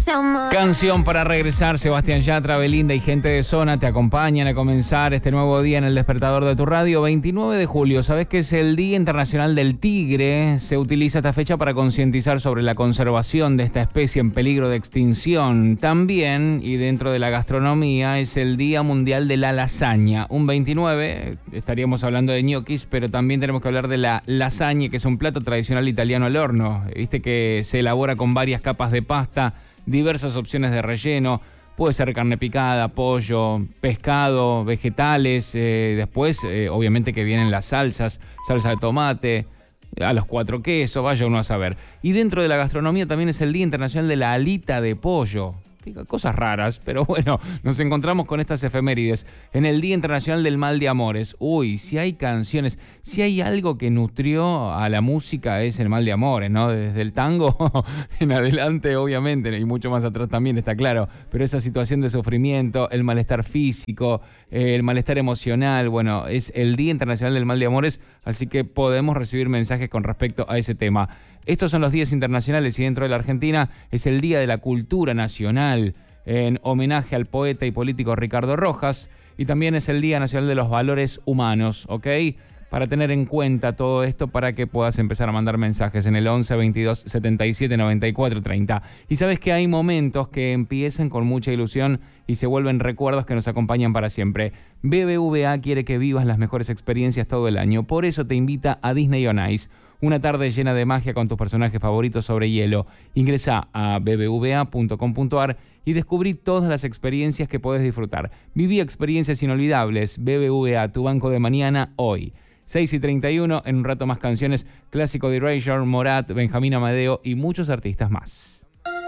Canción para regresar. Sebastián Yatra, Belinda y gente de zona te acompañan a comenzar este nuevo día en el despertador de tu radio. 29 de julio, ¿sabés que es el Día Internacional del Tigre? Se utiliza esta fecha para concientizar sobre la conservación de esta especie en peligro de extinción. También, y dentro de la gastronomía, es el Día Mundial de la Lasaña. Un 29, estaríamos hablando de ñoquis, pero también tenemos que hablar de la lasaña, que es un plato tradicional italiano al horno. Viste que se elabora con varias capas de pasta, diversas opciones de relleno, puede ser carne picada, pollo, pescado, vegetales, después obviamente que vienen las salsas, salsa de tomate, a los 4 quesos, vaya uno a saber. Y dentro de la gastronomía también es el Día Internacional de la Alita de Pollo. Cosas raras, pero bueno, nos encontramos con estas efemérides en el Día Internacional del Mal de Amores. Uy, si hay canciones, si hay algo que nutrió a la música es el mal de amores, ¿no? Desde el tango en adelante, obviamente, y mucho más atrás también, está claro, pero esa situación de sufrimiento, el malestar físico, el malestar emocional, bueno, es el Día Internacional del Mal de Amores, así que podemos recibir mensajes con respecto a ese tema. Estos son los días internacionales y dentro de la Argentina es el Día de la Cultura Nacional en homenaje al poeta y político Ricardo Rojas, y también es el Día Nacional de los Valores Humanos, ¿ok? Para tener en cuenta todo esto para que puedas empezar a mandar mensajes en el 11 22 77 94 30. Y sabes que hay momentos que empiezan con mucha ilusión y se vuelven recuerdos que nos acompañan para siempre. BBVA quiere que vivas las mejores experiencias todo el año, por eso te invita a Disney on Ice. Una tarde llena de magia con tus personajes favoritos sobre hielo. Ingresa a bbva.com.ar y descubrí todas las experiencias que podés disfrutar. Viví experiencias inolvidables. BBVA, tu banco de mañana, hoy. 6:31, en un rato más canciones, clásico de Erasure, Morat, Benjamín Amadeo y muchos artistas más.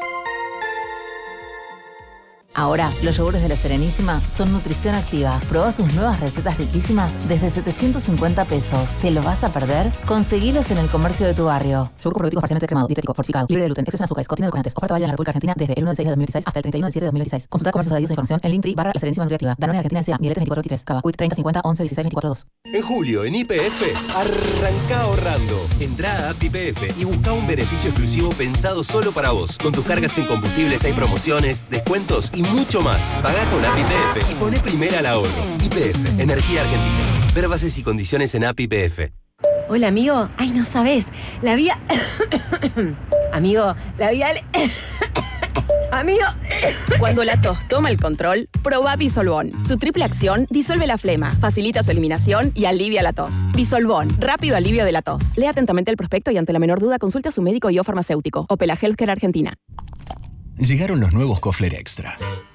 Ahora, los yogures de La Serenísima son nutrición activa. Probá sus nuevas recetas riquísimas desde 750 pesos. ¿Te lo vas a perder? Conseguilos en el comercio de tu barrio. Yogur probiótico parcialmente cremado, dietético, fortificado, libre de gluten, exceso en azúcares, contiene edulcorantes. Oferta válida en la República Argentina desde el 1 de 6 de 2016 hasta el 31 de 7 de 2016. Consulta comercios adheridos e información en Linktree /La Serenísima Nutriactiva. Danone Argentina S.A. Miletes 2423. Cava. Quick 30 50 11 16 24 2. En julio, en YPF, arranca ahorrando. Entrá a App YPF y busca un beneficio exclusivo pensado solo para vos. Con tus cargas en combustibles hay promociones, descuentos y mucho más. Pagá con App YPF y poné primera al ahorro. YPF, Energía Argentina. Ver bases y condiciones en App YPF. Hola, amigo. Ay, no sabes. La vía... Amigo, la vía... Amigo... Cuando la tos toma el control, probá Disolvón. Su triple acción disuelve la flema, facilita su eliminación y alivia la tos. Disolvón, rápido alivio de la tos. Lea atentamente el prospecto y ante la menor duda consulte a su médico y o farmacéutico. Opela Healthcare Argentina. Llegaron los nuevos Kofler Extra.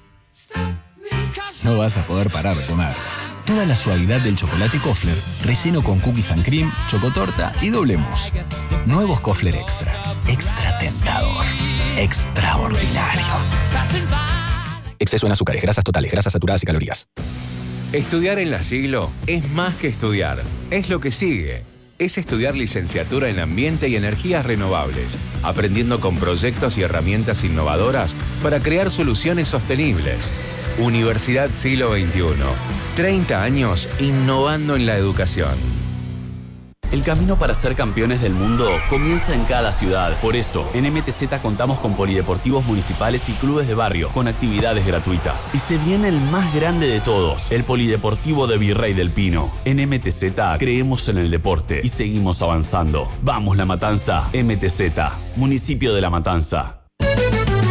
No vas a poder parar de comer. Toda la suavidad del chocolate Kofler, relleno con cookies and cream, chocotorta y doble mousse. Nuevos Kofler Extra. Extra tentador. Extraordinario. Exceso en azúcares, grasas totales, grasas saturadas y calorías. Estudiar en La Siglo es más que estudiar. Es lo que sigue. Es estudiar licenciatura en Ambiente y Energías Renovables, aprendiendo con proyectos y herramientas innovadoras para crear soluciones sostenibles. Universidad Siglo XXI. 30 años innovando en la educación. El camino para ser campeones del mundo comienza en cada ciudad. Por eso, en MTZ contamos con polideportivos municipales y clubes de barrio, con actividades gratuitas. Y se viene el más grande de todos, el Polideportivo de Virrey del Pino. En MTZ creemos en el deporte y seguimos avanzando. ¡Vamos La Matanza! MTZ, Municipio de La Matanza.